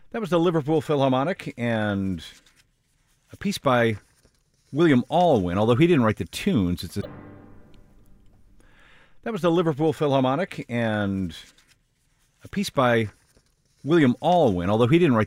That was the Liverpool Philharmonic and a piece by William Alwyn, although he didn't write the tunes. That was the Liverpool Philharmonic and a piece by William Alwyn, although he didn't write